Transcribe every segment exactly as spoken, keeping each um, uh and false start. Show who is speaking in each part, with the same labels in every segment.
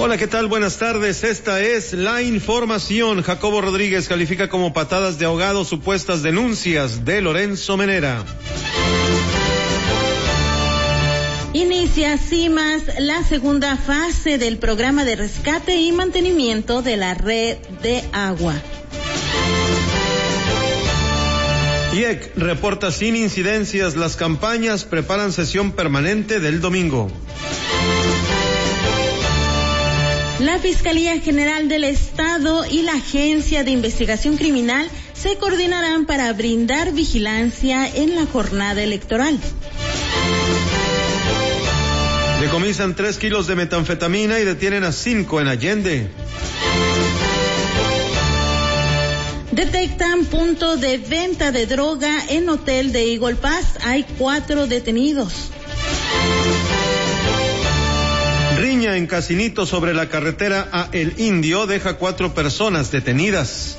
Speaker 1: Hola, ¿qué tal? Buenas tardes. Esta es la información. Jacobo Rodríguez califica como patadas de ahogado supuestas denuncias de Lorenzo Menera.
Speaker 2: Inicia CIMAS la segunda fase del programa de rescate y mantenimiento de la red de agua.
Speaker 1: I E C reporta sin incidencias las campañas, preparan sesión permanente del domingo.
Speaker 2: La Fiscalía General del Estado y la Agencia de Investigación Criminal se coordinarán para brindar vigilancia en la jornada electoral.
Speaker 1: Decomisan tres kilos de metanfetamina y detienen a cinco en Allende.
Speaker 2: Detectan punto de venta de droga en hotel de Eagle Pass. Hay cuatro detenidos.
Speaker 1: Riña en Casinito sobre la carretera a El Indio deja cuatro personas detenidas.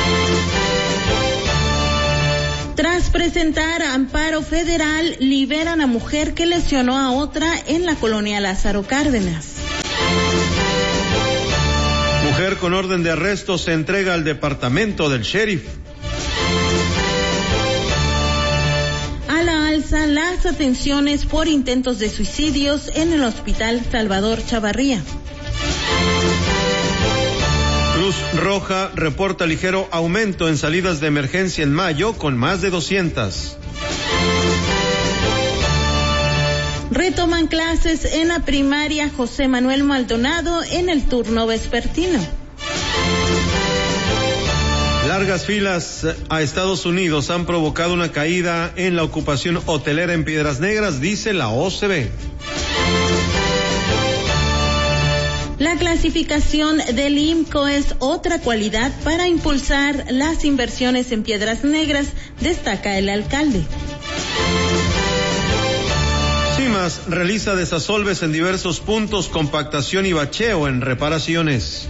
Speaker 2: Tras presentar amparo federal, liberan a mujer que lesionó a otra en la colonia Lázaro Cárdenas.
Speaker 1: Mujer con orden de arresto se entrega al departamento del sheriff.
Speaker 2: A la alza las atenciones por intentos de suicidios en el Hospital Salvador Chavarría.
Speaker 1: Cruz Roja reporta ligero aumento en salidas de emergencia en mayo con más de doscientas.
Speaker 2: Retoman clases en la primaria José Manuel Maldonado en el turno vespertino.
Speaker 1: Largas filas a Estados Unidos han provocado una caída en la ocupación hotelera en Piedras Negras, dice la O C B.
Speaker 2: La clasificación del I M C O es otra cualidad para impulsar las inversiones en Piedras Negras, destaca el alcalde.
Speaker 1: CIMAS realiza desasolves en diversos puntos, compactación y bacheo en reparaciones.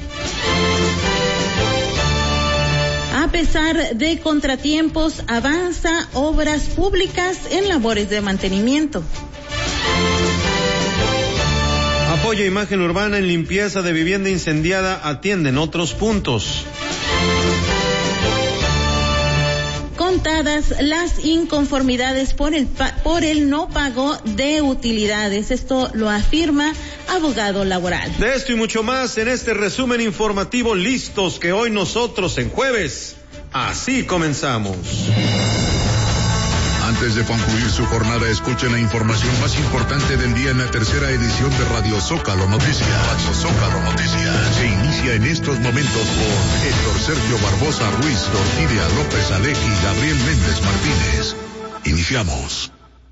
Speaker 2: A pesar de contratiempos, avanza obras públicas en labores de mantenimiento.
Speaker 1: Apoya imagen urbana en limpieza de vivienda incendiada, atienden otros puntos.
Speaker 2: Contadas las inconformidades por el pa- por el no pago de utilidades. Esto lo afirma abogado laboral.
Speaker 1: De esto y mucho más en este resumen informativo, listos que hoy nosotros en jueves, así comenzamos.
Speaker 3: Antes de concluir su jornada, escuchen la información más importante del día en la tercera edición de Radio Zócalo Noticias. Radio Zócalo Noticias. Se inicia en estos momentos por Héctor Sergio Barbosa Ruiz, Orquídea López Aleji y Gabriel Méndez Martínez. Iniciamos.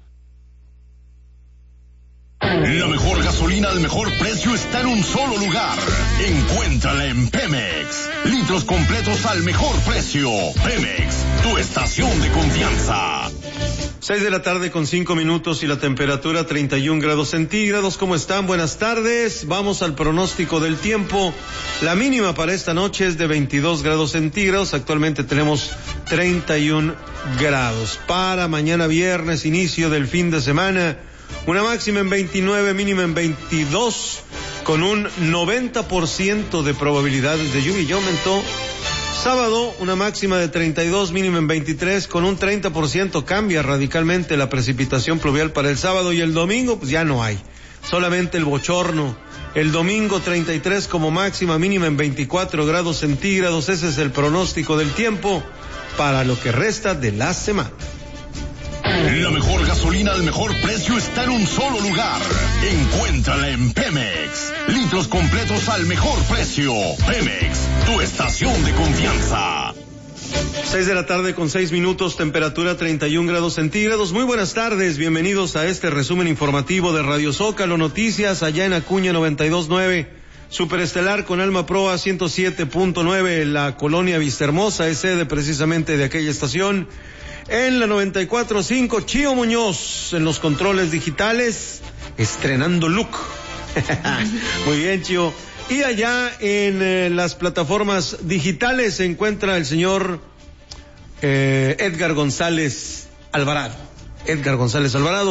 Speaker 4: La mejor gasolina al mejor precio está en un solo lugar. Encuéntrala en Pemex. Litros completos al mejor precio. Pemex, tu estación de confianza.
Speaker 1: Seis de la tarde con cinco minutos y la temperatura treinta y un grados centígrados. ¿Cómo están? Buenas tardes. Vamos al pronóstico del tiempo. La mínima para esta noche es de veintidós grados centígrados. Actualmente tenemos treinta y un grados. Para mañana viernes, inicio del fin de semana, una máxima en veintinueve, mínima en veintidós, con un noventa por ciento de probabilidades de lluvia. Ya aumentó. Sábado, una máxima de treinta y dos, mínima en veintitrés, con un treinta por ciento cambia radicalmente la precipitación pluvial para el sábado, y el domingo pues ya no hay, solamente el bochorno. El domingo treinta y tres como máxima, mínima en veinticuatro grados centígrados. Ese es el pronóstico del tiempo para lo que resta de la semana.
Speaker 4: La mejor gasolina al mejor precio está en un solo lugar. Encuéntrala en Pemex. Litros completos al mejor precio. Pemex, tu estación de confianza.
Speaker 1: Seis de la tarde con seis minutos, temperatura treinta y un grados centígrados. Muy buenas tardes, bienvenidos a este resumen informativo de Radio Zócalo Noticias, allá en Acuña noventa y dos punto nueve. Superestelar con Alma Proa ciento siete punto nueve, la colonia Vistahermosa es sede precisamente de aquella estación. En la noventa y cuatro punto cinco, Chío Muñoz en los controles digitales, estrenando look. Muy bien, Chío. Y allá en eh, las plataformas digitales se encuentra el señor eh, Edgar González Alvarado. Edgar González Alvarado.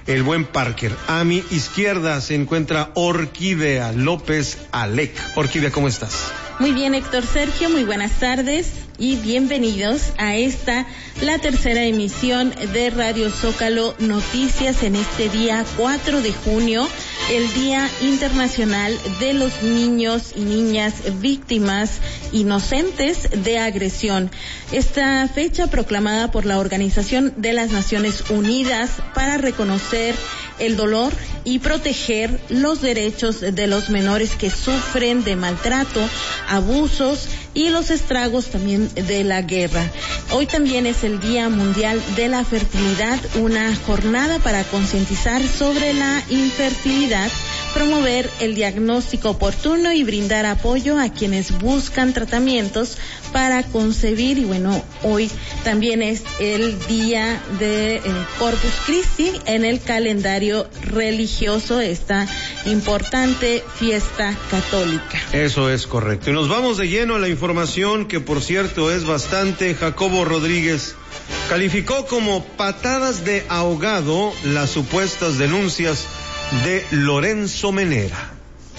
Speaker 1: el buen Parker. A mi izquierda se encuentra Orquídea López Alec. Orquídea, ¿cómo estás?
Speaker 2: Muy bien, Héctor Sergio, muy buenas tardes y bienvenidos a esta, la tercera emisión de Radio Zócalo Noticias en este día cuatro de junio, el Día Internacional de los Niños y Niñas Víctimas Inocentes de Agresión. Esta fecha proclamada por la Organización de las Naciones Unidas para reconocer el dolor y proteger los derechos de los menores que sufren de maltrato, abusos y los estragos también de la guerra. Hoy también es el Día Mundial de la Fertilidad, una jornada para concientizar sobre la infertilidad, promover el diagnóstico oportuno y brindar apoyo a quienes buscan tratamientos para concebir. Y bueno, hoy también es el día de eh, Corpus Christi en el calendario religioso, esta importante fiesta católica.
Speaker 1: Eso es correcto. Y nos vamos de lleno a la información que, por cierto, es bastante. Jacobo Rodríguez calificó como patadas de ahogado las supuestas denuncias de Lorenzo Menera.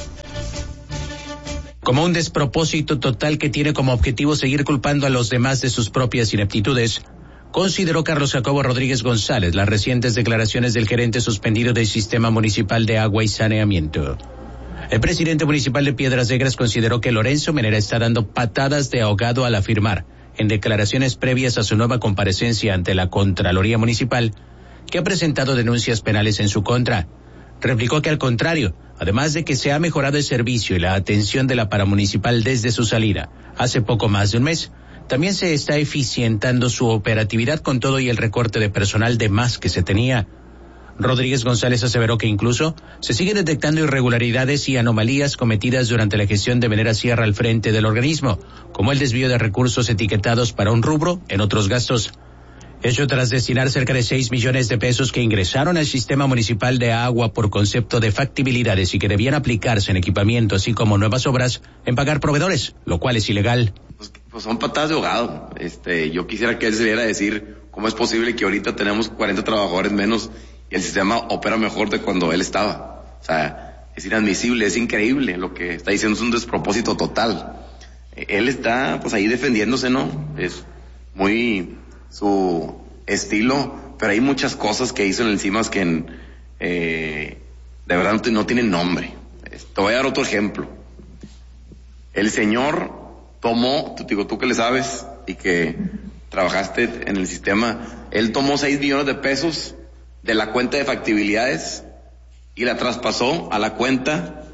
Speaker 5: Como un despropósito total que tiene como objetivo seguir culpando a los demás de sus propias ineptitudes, consideró Carlos Jacobo Rodríguez González las recientes declaraciones del gerente suspendido del Sistema Municipal de Agua y Saneamiento. El presidente municipal de Piedras Negras consideró que Lorenzo Menera está dando patadas de ahogado al afirmar, en declaraciones previas a su nueva comparecencia ante la Contraloría Municipal, que ha presentado denuncias penales en su contra. Replicó que al contrario, además de que se ha mejorado el servicio y la atención de la paramunicipal desde su salida, hace poco más de un mes, también se está eficientando su operatividad con todo y el recorte de personal de más que se tenía. Rodríguez González aseveró que incluso se siguen detectando irregularidades y anomalías cometidas durante la gestión de Menera Sierra al frente del organismo, como el desvío de recursos etiquetados para un rubro en otros gastos. Hecho tras destinar cerca de seis millones de pesos que ingresaron al sistema municipal de agua por concepto de factibilidades y que debían aplicarse en equipamiento así como nuevas obras en pagar proveedores, lo cual es ilegal.
Speaker 6: Pues, pues son patadas de ahogado. Este, yo quisiera que él se viera a decir cómo es posible que ahorita tenemos cuarenta trabajadores menos y el sistema opera mejor de cuando él estaba. O sea, es inadmisible, es increíble lo que está diciendo, es un despropósito total. Él está pues ahí defendiéndose, ¿no? Es muy su estilo, pero hay muchas cosas que hizo en el CIMAS que en, eh, de verdad no, no tienen nombre. Te voy a dar otro ejemplo. El señor tomó, tú digo, tú que le sabes y que trabajaste en el sistema, él tomó seis millones de pesos de la cuenta de factibilidades y la traspasó a la cuenta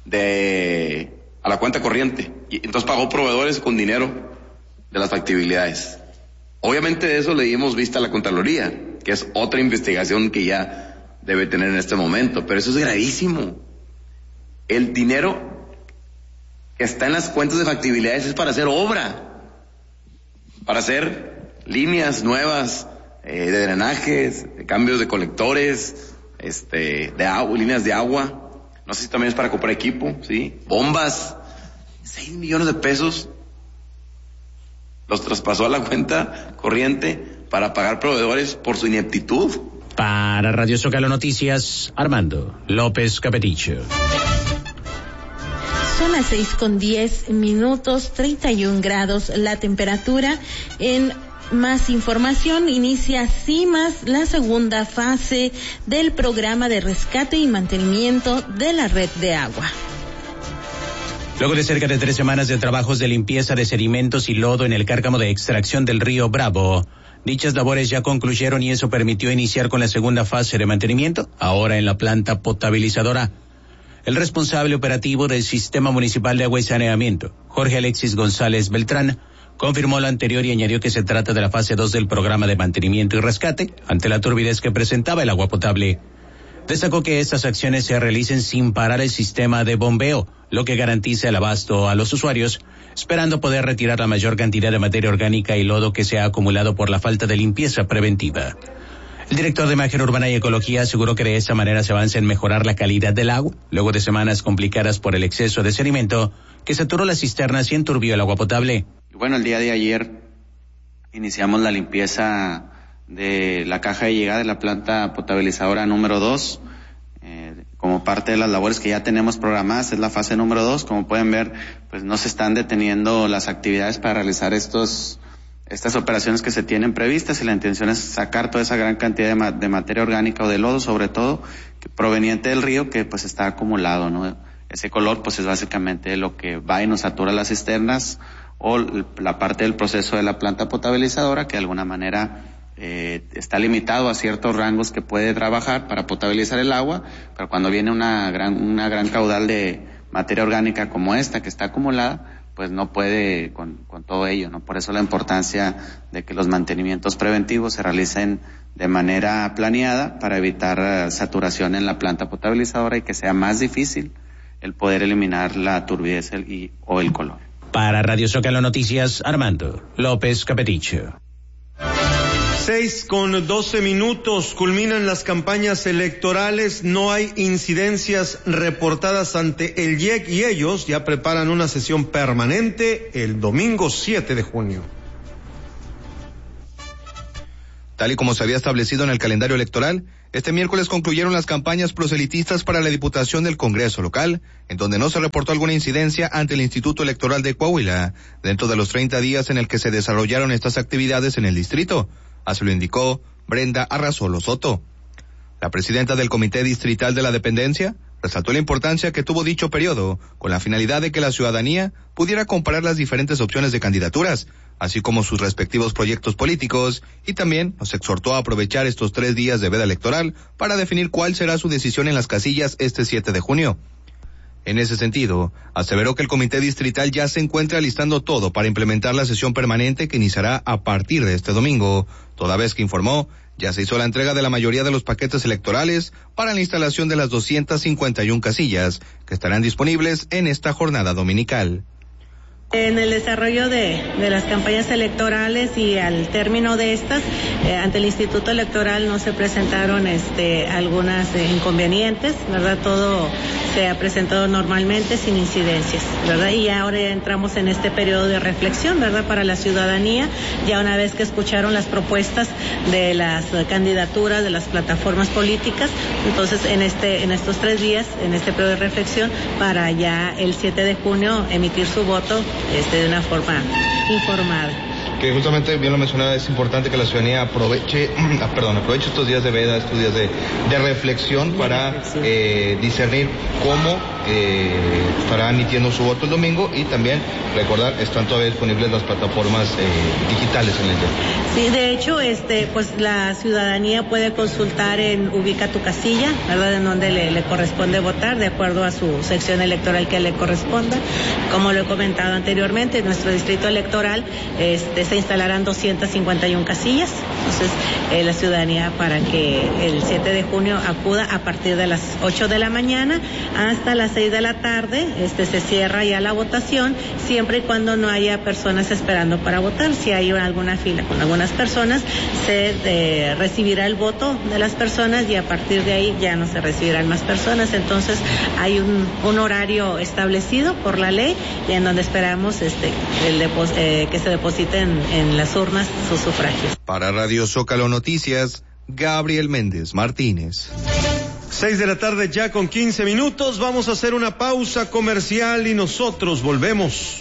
Speaker 6: de, a la cuenta corriente. Y entonces pagó proveedores con dinero de las factibilidades. Obviamente de eso le dimos vista a la Contraloría, que es otra investigación que ya debe tener en este momento, pero eso es gravísimo. El dinero que está en las cuentas de factibilidades es para hacer obra, para hacer líneas nuevas eh, de drenajes, de cambios de colectores, este, de agua, líneas de agua, no sé si también es para comprar equipo, sí, bombas, seis millones de pesos. Los traspasó a la cuenta corriente para pagar proveedores por su ineptitud.
Speaker 5: Para Radio Zócalo Noticias, Armando López Capeticho.
Speaker 2: Son las seis con diez minutos, treinta y un grados la temperatura. En más información, inicia CIMAS la segunda fase del programa de rescate y mantenimiento de la red de agua.
Speaker 5: Luego de cerca de tres semanas de trabajos de limpieza de sedimentos y lodo en el cárcamo de extracción del río Bravo, dichas labores ya concluyeron y eso permitió iniciar con la segunda fase de mantenimiento, ahora en la planta potabilizadora. El responsable operativo del Sistema Municipal de Agua y Saneamiento, Jorge Alexis González Beltrán, confirmó lo anterior y añadió que se trata de la fase dos del programa de mantenimiento y rescate ante la turbidez que presentaba el agua potable. Destacó que estas acciones se realicen sin parar el sistema de bombeo, lo que garantiza el abasto a los usuarios, esperando poder retirar la mayor cantidad de materia orgánica y lodo que se ha acumulado por la falta de limpieza preventiva. El director de Imagen Urbana y Ecología aseguró que de esta manera se avanza en mejorar la calidad del agua, luego de semanas complicadas por el exceso de sedimento que saturó las cisternas y enturbió el agua potable.
Speaker 7: Bueno, el día de ayer iniciamos la limpieza de la caja de llegada de la planta potabilizadora número dos. Eh, como parte de las labores que ya tenemos programadas, es la fase número dos. Como pueden ver, pues no se están deteniendo las actividades para realizar estos estas operaciones que se tienen previstas, y la intención es sacar toda esa gran cantidad de, ma- de materia orgánica o de lodo, sobre todo, que, proveniente del río, que pues está acumulado, ¿no? Ese color pues es básicamente lo que va y nos satura las cisternas o la parte del proceso de la planta potabilizadora, que de alguna manera eh, está limitado a ciertos rangos que puede trabajar para potabilizar el agua, pero cuando viene una gran, una gran caudal de materia orgánica como esta que está acumulada, pues no puede con, con todo ello, ¿no? Por eso la importancia de que los mantenimientos preventivos se realicen de manera planeada para evitar uh, saturación en la planta potabilizadora y que sea más difícil el poder eliminar la turbidez el, y, o el color.
Speaker 5: Para Radio Zócalo Noticias, Armando López Capeticho.
Speaker 1: Seis con doce minutos, culminan las campañas electorales, no hay incidencias reportadas ante el I E C y ellos ya preparan una sesión permanente el domingo siete de junio.
Speaker 8: Tal y como se había establecido en el calendario electoral, este miércoles concluyeron las campañas proselitistas para la Diputación del Congreso local, en donde no se reportó alguna incidencia ante el Instituto Electoral de Coahuila, dentro de los treinta días en el que se desarrollaron estas actividades en el distrito. Así lo indicó Brenda Arrazolo Soto. La presidenta del Comité Distrital de la Dependencia resaltó la importancia que tuvo dicho periodo, con la finalidad de que la ciudadanía pudiera comparar las diferentes opciones de candidaturas, así como sus respectivos proyectos políticos, y también nos exhortó a aprovechar estos tres días de veda electoral para definir cuál será su decisión en las casillas este siete de junio. En ese sentido, aseveró que el Comité Distrital ya se encuentra listando todo para implementar la sesión permanente que iniciará a partir de este domingo, toda vez que informó ya se hizo la entrega de la mayoría de los paquetes electorales para la instalación de las doscientas cincuenta y una casillas que estarán disponibles en esta jornada dominical.
Speaker 9: En el desarrollo de, de las campañas electorales y al término de estas, eh, ante el Instituto Electoral no se presentaron este, algunas eh, inconvenientes, ¿verdad? Todo se ha presentado normalmente sin incidencias, ¿verdad? Y ahora entramos en este periodo de reflexión, ¿verdad? Para la ciudadanía, ya una vez que escucharon las propuestas de las candidaturas, de las plataformas políticas, entonces en este, en estos tres días, en este periodo de reflexión, para ya el siete de junio emitir su voto Este, de una forma informada.
Speaker 8: Que justamente, bien lo mencionaba, es importante que la ciudadanía aproveche, perdón, aproveche estos días de veda, estos días de, de reflexión para reflexión. Eh, discernir cómo eh, estará emitiendo su voto el domingo, y también recordar, están todavía disponibles las plataformas eh, digitales en el día.
Speaker 9: Sí, de hecho, este, pues la ciudadanía puede consultar en Ubica tu casilla, ¿verdad? En donde le, le corresponde votar, de acuerdo a su sección electoral que le corresponda. Como lo he comentado anteriormente, en nuestro distrito electoral, este, se instalarán doscientas cincuenta y una casillas, entonces eh, la ciudadanía para que el siete de junio acuda a partir de las ocho de la mañana hasta las seis de la tarde, este se cierra ya la votación, siempre y cuando no haya personas esperando para votar. Si hay alguna fila con algunas personas, se eh, recibirá el voto de las personas y a partir de ahí ya no se recibirán más personas. Entonces hay un, un horario establecido por la ley y en donde esperamos este el depos, eh, que se depositen en las urnas sus sufragios.
Speaker 8: Para Radio Zócalo Noticias, Gabriel Méndez Martínez.
Speaker 1: Seis de la tarde ya con quince minutos, vamos a hacer una pausa comercial y nosotros volvemos.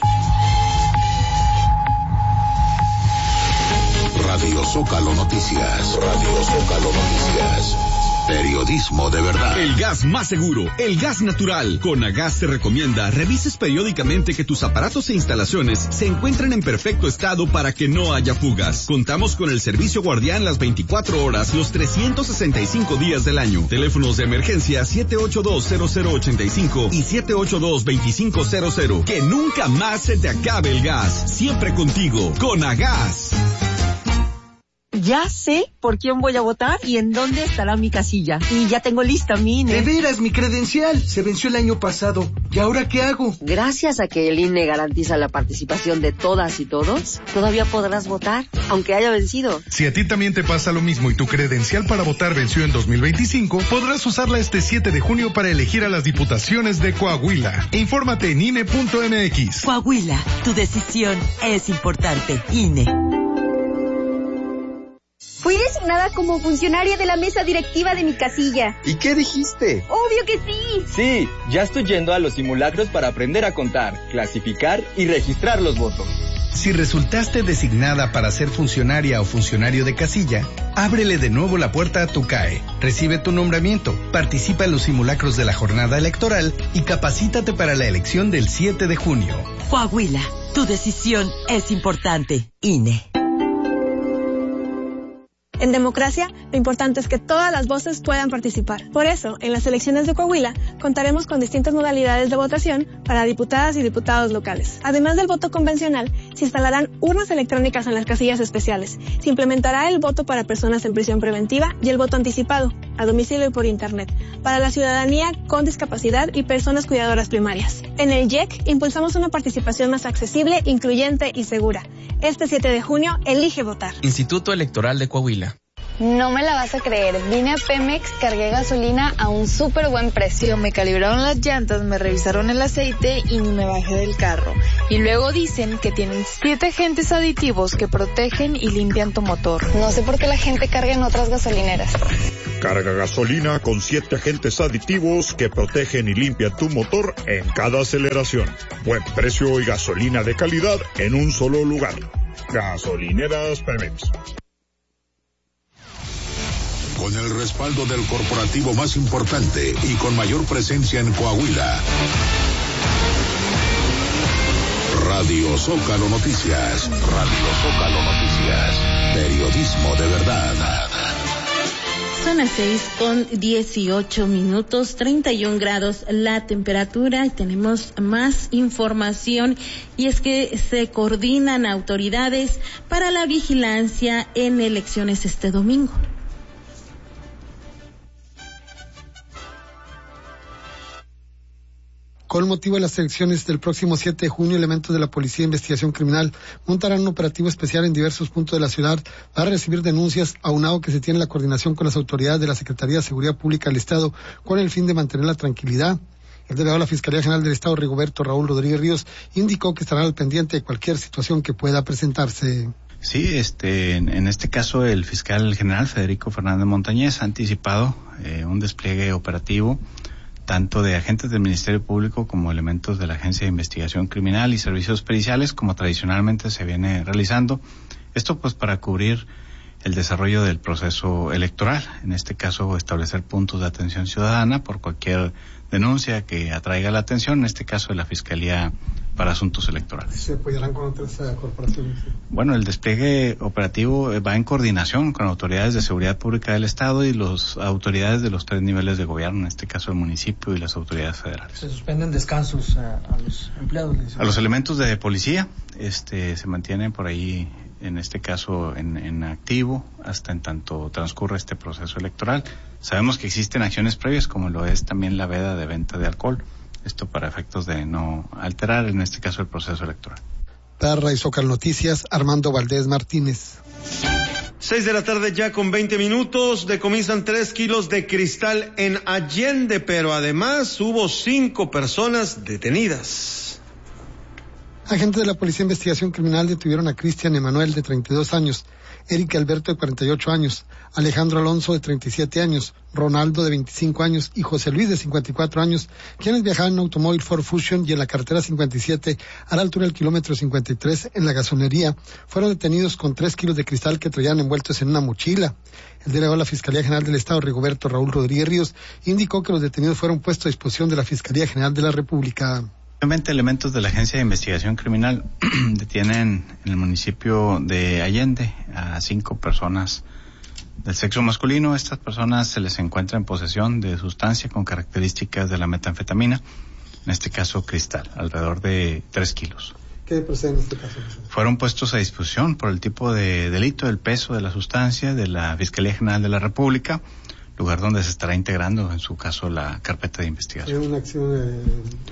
Speaker 3: Radio Zócalo Noticias, Radio Zócalo Noticias. Periodismo de verdad.
Speaker 10: El gas más seguro, el gas natural. Conagas te recomienda revises periódicamente que tus aparatos e instalaciones se encuentren en perfecto estado para que no haya fugas. Contamos con el servicio guardián las veinticuatro horas, los trescientos sesenta y cinco días del año. Teléfonos de emergencia siete ocho dos cero cero ocho cinco y siete ocho dos dos cinco cero cero. Que nunca más se te acabe el gas. Siempre contigo, Conagas.
Speaker 11: Ya sé por quién voy a votar y en dónde estará mi casilla. Y ya tengo lista mi I N E.
Speaker 12: De veras, mi credencial se venció el año pasado. ¿Y ahora qué hago?
Speaker 11: Gracias a que el I N E garantiza la participación de todas y todos, todavía podrás votar, aunque haya vencido.
Speaker 13: Si a ti también te pasa lo mismo y tu credencial para votar venció en dos mil veinticinco, podrás usarla este siete de junio para elegir a las diputaciones de Coahuila. Infórmate en I N E punto M X.
Speaker 14: Coahuila, tu decisión es importante. I N E.
Speaker 15: Fui
Speaker 14: designada como funcionaria de la mesa directiva de mi casilla.
Speaker 15: ¿Y qué dijiste?
Speaker 14: ¡Obvio que sí!
Speaker 15: Sí, ya estoy yendo a los simulacros para aprender a contar, clasificar y registrar los votos.
Speaker 16: Si resultaste designada para ser funcionaria o funcionario de casilla, ábrele de nuevo la puerta a tu C A E. Recibe tu nombramiento, participa en los simulacros de la jornada electoral y capacítate para la elección del siete de junio.
Speaker 17: Coahuila, tu decisión es importante. I N E.
Speaker 18: En democracia, lo importante es que todas las voces puedan participar. Por eso, en las elecciones de Coahuila, contaremos con distintas modalidades de votación para diputadas y diputados locales. Además del voto convencional, se instalarán urnas electrónicas en las casillas especiales. Se implementará el voto para personas en prisión preventiva y el voto anticipado, a domicilio y por internet, para la ciudadanía con discapacidad y personas cuidadoras primarias. En el I E C, impulsamos una participación más accesible, incluyente y segura. Este siete de junio, elige votar.
Speaker 19: Instituto Electoral de Coahuila.
Speaker 20: No me la vas a creer, vine a Pemex, cargué gasolina a un súper buen precio.
Speaker 21: Me calibraron las llantas, me revisaron el aceite y ni me bajé del carro. Y luego dicen que tienen siete agentes aditivos que protegen y limpian tu motor.
Speaker 20: No sé por qué la gente carga en otras gasolineras.
Speaker 22: Carga gasolina con siete agentes aditivos que protegen y limpian tu motor en cada aceleración. Buen precio y gasolina de calidad en un solo lugar. Gasolineras Pemex.
Speaker 3: Con el respaldo del corporativo más importante y con mayor presencia en Coahuila. Radio Zócalo Noticias. Radio Zócalo Noticias. Periodismo de verdad.
Speaker 2: Son las seis con dieciocho minutos, treinta y un grados la temperatura. Tenemos más información y es que se coordinan autoridades para la vigilancia en elecciones este domingo.
Speaker 23: Con motivo de las elecciones del próximo siete de junio, elementos de la Policía de Investigación Criminal montarán un operativo especial en diversos puntos de la ciudad para recibir denuncias, aunado que se tiene la coordinación con las autoridades de la Secretaría de Seguridad Pública del Estado con el fin de mantener la tranquilidad. El delegado de la Fiscalía General del Estado, Rigoberto Raúl Rodríguez Ríos, indicó que estarán al pendiente de cualquier situación que pueda presentarse.
Speaker 24: Sí, este, en, en este caso el fiscal general Federico Fernández Montañez ha anticipado eh, un despliegue operativo tanto de agentes del Ministerio Público como elementos de la Agencia de Investigación Criminal y Servicios Periciales, como tradicionalmente se viene realizando. Esto pues para cubrir el desarrollo del proceso electoral, en este caso establecer puntos de atención ciudadana por cualquier denuncia que atraiga la atención, en este caso de la Fiscalía para Asuntos Electorales.
Speaker 23: ¿Se apoyarán con otras uh, corporaciones?
Speaker 24: Bueno, el despliegue operativo va en coordinación con autoridades de seguridad pública del Estado y las autoridades de los tres niveles de gobierno, en este caso el municipio y las autoridades federales.
Speaker 25: ¿Se suspenden descansos a, a los empleados?
Speaker 24: A los elementos de policía, este, se mantienen por ahí, en este caso en, en activo, hasta en tanto transcurre este proceso electoral. Sabemos que existen acciones previas, como lo es también la veda de venta de alcohol. Esto para efectos de no alterar, en este caso, el proceso electoral.
Speaker 23: Para Zócalo Noticias, Armando Valdés Martínez.
Speaker 1: Seis de la tarde ya con veinte minutos, decomisan tres kilos de cristal en Allende, pero además hubo cinco personas detenidas.
Speaker 23: Agentes de la Policía de Investigación Criminal detuvieron a Cristian Emanuel, de treinta y dos años, Eric Alberto, de cuarenta y ocho años, Alejandro Alonso, de treinta y siete años, Ronaldo, de veinticinco años, y José Luis, de cincuenta y cuatro años, quienes viajaban en un automóvil Ford Fusion y en la carretera cincuenta y siete, a la altura del kilómetro cincuenta y tres, en la gasonería, fueron detenidos con tres kilos de cristal que traían envueltos en una mochila. El delegado de la Fiscalía General del Estado, Rigoberto Raúl Rodríguez Ríos, indicó que los detenidos fueron puestos a disposición de la Fiscalía General de la República.
Speaker 24: Obviamente, elementos de la Agencia de Investigación Criminal detienen en el municipio de Allende a cinco personas del sexo masculino. Estas personas se les encuentra en posesión de sustancia con características de la metanfetamina, en este caso cristal, alrededor de tres kilos.
Speaker 23: ¿Qué procede en este caso?
Speaker 24: Fueron puestos a disposición por el tipo de delito, el peso de la sustancia, de la Fiscalía General de la República, lugar donde se estará integrando, en su caso, la carpeta de investigación.
Speaker 23: ¿Es una acción de,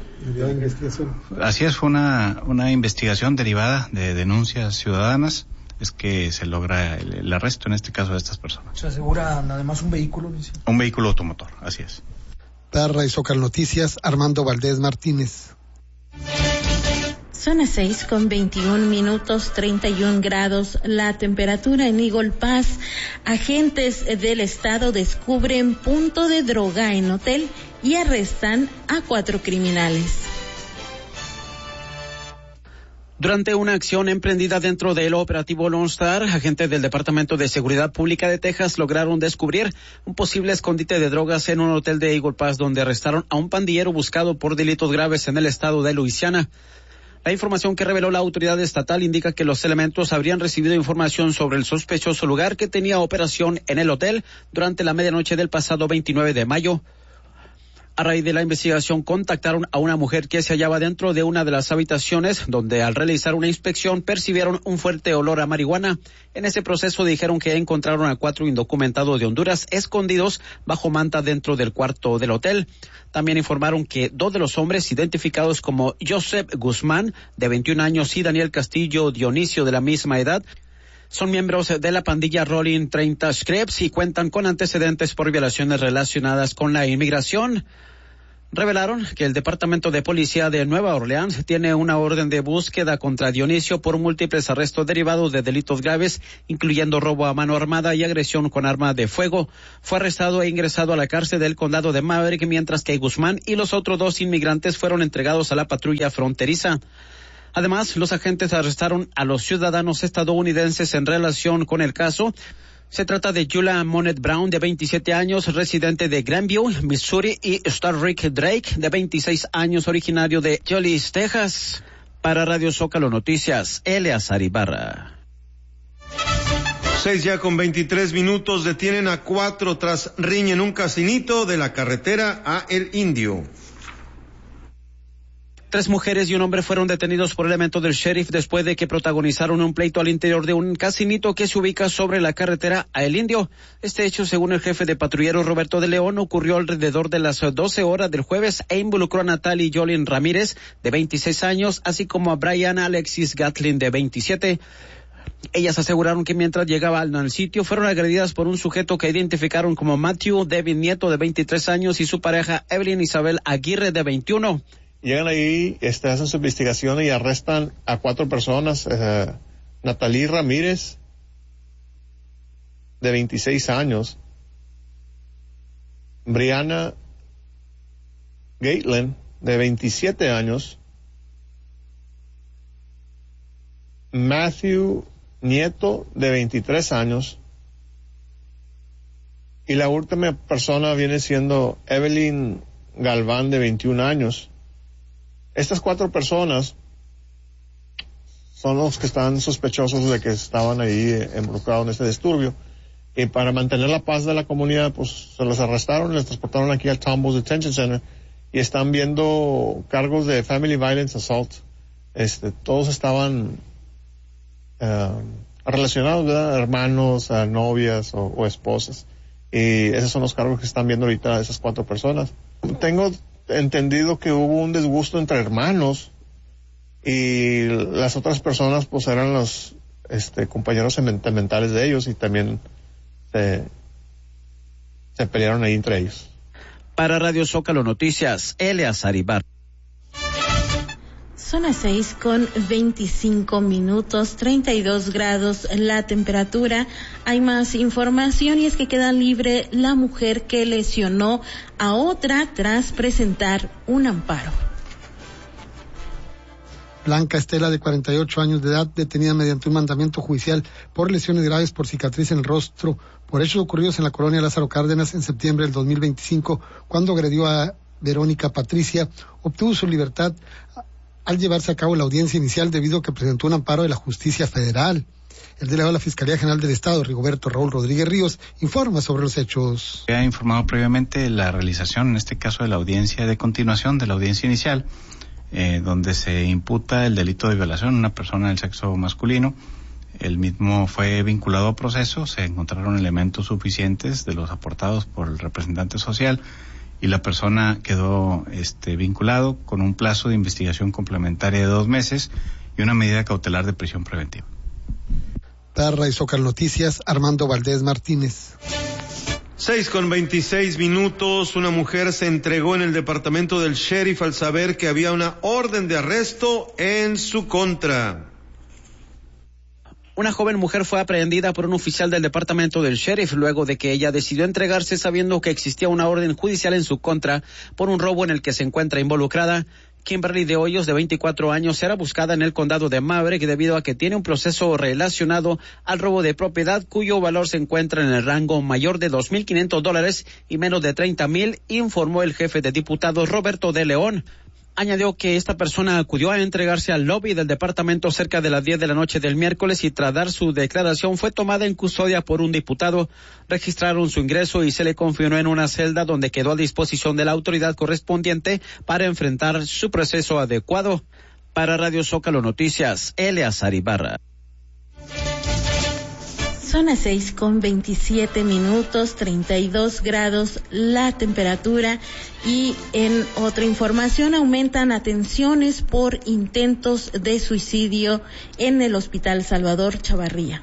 Speaker 23: de investigación?
Speaker 24: Así es, fue una, una investigación derivada de denuncias ciudadanas, es que se logra el, el arresto, en este caso, de estas personas.
Speaker 25: ¿Se asegura además un vehículo? ¿Sí?
Speaker 24: Un vehículo automotor, así es.
Speaker 23: Para Zócalo Noticias, Armando Valdés Martínez.
Speaker 2: Son las seis con veintiún minutos, treinta y un grados la temperatura en Eagle Pass. Agentes del estado descubren punto de droga en hotel y arrestan a cuatro criminales.
Speaker 4: Durante una acción emprendida dentro del operativo Lone Star, agentes del Departamento de Seguridad Pública de Texas lograron descubrir un posible escondite de drogas en un hotel de Eagle Pass, donde arrestaron a un pandillero buscado por delitos graves en el estado de Luisiana. La información que reveló la autoridad estatal indica que los elementos habrían recibido información sobre el sospechoso lugar que tenía operación en el hotel durante la medianoche del pasado veintinueve de mayo. A raíz de la investigación, contactaron a una mujer que se hallaba dentro de una de las habitaciones, donde al realizar una inspección percibieron un fuerte olor a marihuana. En ese proceso dijeron que encontraron a cuatro indocumentados de Honduras escondidos bajo manta dentro del cuarto del hotel. También informaron que dos de los hombres identificados como Joseph Guzmán, de veintiún años, y Daniel Castillo Dionisio, de la misma edad, son miembros de la pandilla Rolling treinta Scripps y cuentan con antecedentes por violaciones relacionadas con la inmigración. Revelaron que el Departamento de Policía de Nueva Orleans tiene una orden de búsqueda contra Dionisio por múltiples arrestos derivados de delitos graves, incluyendo robo a mano armada y agresión con arma de fuego. Fue arrestado e ingresado a la cárcel del condado de Maverick, mientras que Guzmán y los otros dos inmigrantes fueron entregados a la patrulla fronteriza. Además, los agentes arrestaron a los ciudadanos estadounidenses en relación con el caso. Se trata de Julia Monet Brown, de veintisiete años, residente de Grandview, Missouri, y Starrick Drake, de veintiséis años, originario de Joliet, Texas. Para Radio Zócalo Noticias, Eleazar Ibarra.
Speaker 1: Seis ya con veintitrés minutos, detienen a cuatro tras riña en un casinito de la carretera a El Indio.
Speaker 4: Tres mujeres y un hombre fueron detenidos por elementos del sheriff después de que protagonizaron un pleito al interior de un casinito que se ubica sobre la carretera a El Indio. Este hecho, según el jefe de patrulleros Roberto de León, ocurrió alrededor de las doce horas del jueves e involucró a Natalie Jolin Ramírez, de veintiséis años, así como a Brian Alexis Gatlin, de veintisiete. Ellas aseguraron que mientras llegaban al sitio fueron agredidas por un sujeto que identificaron como Matthew Devin Nieto, de veintitrés años, y su pareja Evelyn Isabel Aguirre, de veintiuno.
Speaker 5: Llegan ahí, este, hacen su investigación y arrestan a cuatro personas. Eh, Natalie Ramírez, de veintiséis años. Brianna Gatlin, de veintisiete años. Matthew Nieto, de veintitrés años. Y la última persona viene siendo Evelyn Galván, de veintiún años. Estas cuatro personas son los que están sospechosos de que estaban ahí involucrados en este disturbio. Y para mantener la paz de la comunidad, pues se los arrestaron y los transportaron aquí al Tombos Detention Center. Y están viendo cargos de Family Violence Assault. Este, todos estaban uh, relacionados, ¿verdad? Hermanos, uh, novias o, o esposas. Y esos son los cargos que están viendo ahorita esas cuatro personas. Tengo entendido que hubo un disgusto entre hermanos y las otras personas pues eran los este compañeros sentimentales de ellos y también se, se pelearon ahí entre ellos.
Speaker 4: Para Radio Zócalo Noticias, Eleazar Ibarra.
Speaker 2: Son las seis con veinticinco minutos, treinta y dos grados la temperatura. Hay más información y es que queda libre la mujer que lesionó a otra tras presentar un amparo.
Speaker 23: Blanca Estela, de cuarenta y ocho años de edad, detenida mediante un mandamiento judicial por lesiones graves por cicatriz en el rostro, por hechos ocurridos en la colonia Lázaro Cárdenas en septiembre del dos mil veinticinco, cuando agredió a Verónica Patricia, obtuvo su libertad al llevarse a cabo la audiencia inicial debido a que presentó un amparo de la Justicia Federal. El delegado de la Fiscalía General del Estado, Rigoberto Raúl Rodríguez Ríos, informa sobre los hechos.
Speaker 24: Se ha informado previamente la realización, en este caso, de la audiencia de continuación de la audiencia inicial, eh, donde se imputa el delito de violación a una persona del sexo masculino. El mismo fue vinculado a proceso, se encontraron elementos suficientes de los aportados por el representante social y la persona quedó este, vinculado con un plazo de investigación complementaria de dos meses y una medida cautelar de prisión preventiva.
Speaker 23: Para Radio Zócalo Noticias, Armando Valdés Martínez.
Speaker 1: Seis con veintiséis minutos, una mujer se entregó en el departamento del sheriff al saber que había una orden de arresto en su contra.
Speaker 4: Una joven mujer fue aprehendida por un oficial del departamento del sheriff luego de que ella decidió entregarse sabiendo que existía una orden judicial en su contra por un robo en el que se encuentra involucrada. Kimberly de Hoyos, de veinticuatro años, será buscada en el condado de Maverick debido a que tiene un proceso relacionado al robo de propiedad cuyo valor se encuentra en el rango mayor de dos mil quinientos dólares y menos de treinta mil, informó el jefe de diputados Roberto de León. Añadió que esta persona acudió a entregarse al lobby del departamento cerca de las diez de la noche del miércoles y tras dar su declaración fue tomada en custodia por un diputado. Registraron su ingreso y se le confinó en una celda donde quedó a disposición de la autoridad correspondiente para enfrentar su proceso adecuado. Para Radio Zócalo Noticias, Eleazar Ibarra.
Speaker 2: Son las seis con veintisiete minutos, treinta y dos grados la temperatura, y en otra información aumentan atenciones por intentos de suicidio en el Hospital Salvador Chavarría.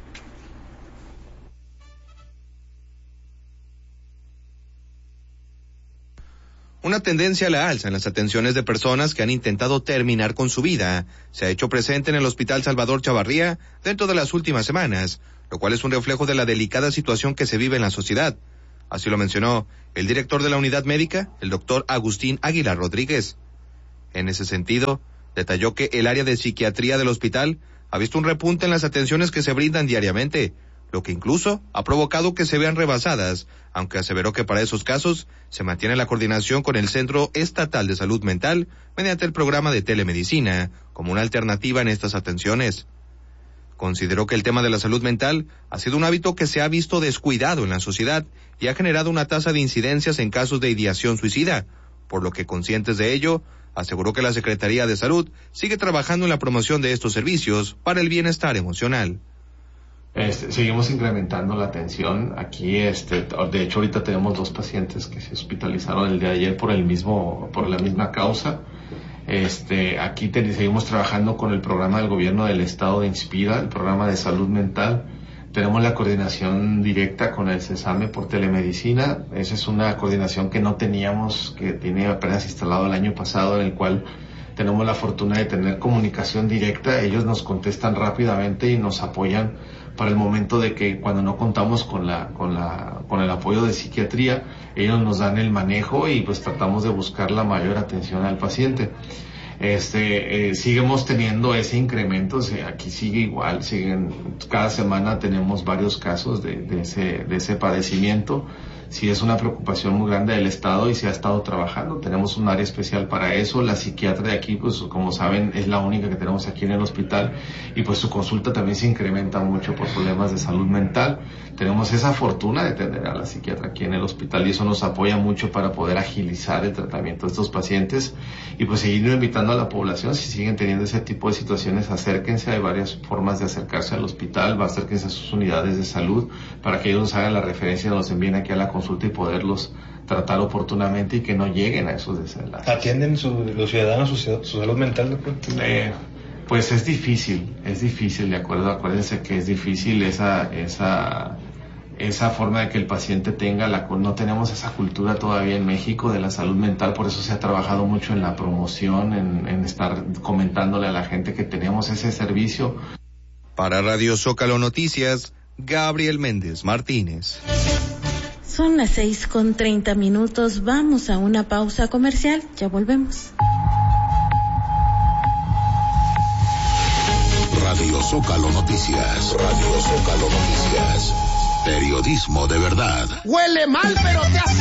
Speaker 6: Una tendencia a la alza en las atenciones de personas que han intentado terminar con su vida se ha hecho presente en el Hospital Salvador Chavarría dentro de las últimas semanas, lo cual es un reflejo de la delicada situación que se vive en la sociedad. Así lo mencionó el director de la unidad médica, el doctor Agustín Aguilar Rodríguez. En ese sentido, detalló que el área de psiquiatría del hospital ha visto un repunte en las atenciones que se brindan diariamente, lo que incluso ha provocado que se vean rebasadas, aunque aseveró que para esos casos se mantiene la coordinación con el Centro Estatal de Salud Mental mediante el programa de telemedicina como una alternativa en estas atenciones. Consideró que el tema de la salud mental ha sido un hábito que se ha visto descuidado en la sociedad y ha generado una tasa de incidencias en casos de ideación suicida, por lo que, conscientes de ello, aseguró que la Secretaría de Salud sigue trabajando en la promoción de estos servicios para el bienestar emocional.
Speaker 7: Este, seguimos incrementando la atención. Aquí, este, de hecho, ahorita tenemos dos pacientes que se hospitalizaron el día de ayer por el mismo, por la misma causa. Este, aquí te, seguimos trabajando con el programa del gobierno del estado de Inspira, el programa de salud mental. Tenemos la coordinación directa con el CESAME por telemedicina. Esa es una coordinación que no teníamos, que tiene apenas instalado el año pasado, en el cual tenemos la fortuna de tener comunicación directa. Ellos nos contestan rápidamente y nos apoyan para el momento de que cuando no contamos con la, con la, con el apoyo de psiquiatría, ellos nos dan el manejo y pues tratamos de buscar la mayor atención al paciente. Este, eh, seguimos teniendo ese incremento, o sea, aquí sigue igual, siguen, cada semana tenemos varios casos de, de ese, de ese padecimiento. Sí es una preocupación muy grande del Estado y se ha estado trabajando. Tenemos un área especial para eso. La psiquiatra de aquí, pues como saben, es la única que tenemos aquí en el hospital y pues su consulta también se incrementa mucho por problemas de salud mental. Tenemos esa fortuna de tener a la psiquiatra aquí en el hospital y eso nos apoya mucho para poder agilizar el tratamiento de estos pacientes y pues seguir invitando a la población, si siguen teniendo ese tipo de situaciones, acérquense. Hay varias formas de acercarse al hospital, acérquense a sus unidades de salud para que ellos nos hagan la referencia y nos envíen aquí a la consulta y poderlos tratar oportunamente y que no lleguen a esos desenlaces.
Speaker 8: ¿Atienden su, los ciudadanos su, su salud mental, doctor?
Speaker 7: Eh, pues es difícil, es difícil, de acuerdo, acuérdense que es difícil esa, esa, esa forma de que el paciente tenga la, no tenemos esa cultura todavía en México de la salud mental, por eso se ha trabajado mucho en la promoción, en, en estar comentándole a la gente que tenemos ese servicio.
Speaker 6: Para Radio Zócalo Noticias, Gabriel Méndez Martínez.
Speaker 2: Son las seis con treinta minutos, vamos a una pausa comercial, ya volvemos.
Speaker 3: Radio Zócalo Noticias, Radio Zócalo Noticias, periodismo de verdad.
Speaker 9: Huele mal, pero te hace